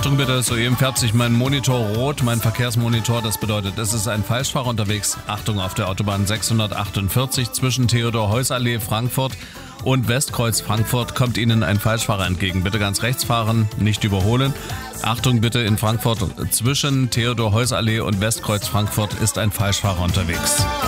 Achtung bitte, soeben färbt sich mein Monitor rot, mein Verkehrsmonitor. Das bedeutet, es ist ein Falschfahrer unterwegs. Achtung, auf der Autobahn 648 zwischen Theodor-Heuss-Allee Frankfurt und Westkreuz Frankfurt kommt Ihnen ein Falschfahrer entgegen. Bitte ganz rechts fahren, nicht überholen. Achtung bitte, in Frankfurt zwischen Theodor-Heuss-Allee und Westkreuz Frankfurt ist ein Falschfahrer unterwegs.